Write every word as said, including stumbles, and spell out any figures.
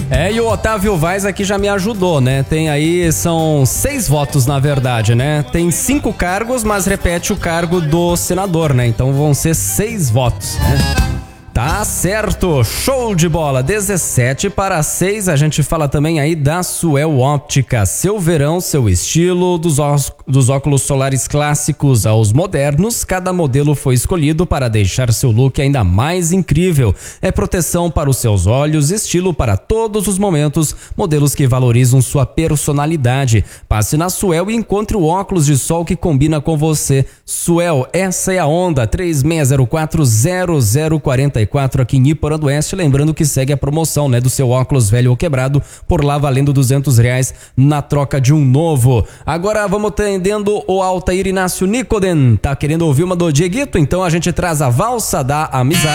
É, e o Otávio Vaz aqui já me ajudou, né? Tem aí, são seis votos na verdade, né? Tem cinco cargos, mas repete o cargo do senador, né? Então vão ser seis votos, né? Tá certo, show de bola, dezessete para seis, a gente fala também aí da Suel Óptica, seu verão, seu estilo, dos, ó, dos óculos solares clássicos aos modernos, cada modelo foi escolhido para deixar seu look ainda mais incrível, é proteção para os seus olhos, estilo para todos os momentos, modelos que valorizam sua personalidade, passe na Suel e encontre o óculos de sol que combina com você. Suel, essa é a onda, três seis zero quatro zero zero quatro quatro aqui em Iporã do Oeste, lembrando que segue a promoção, né, do seu óculos velho ou quebrado, por lá valendo duzentos reais na troca de um novo. Agora vamos atendendo o Altair Inácio Nicoden, tá querendo ouvir uma do Dieguito? Então a gente traz a valsa da amizade.